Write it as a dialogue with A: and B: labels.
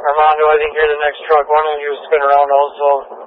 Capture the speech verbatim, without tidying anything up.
A: Armando, I think you're the next truck. Why don't you spin around also?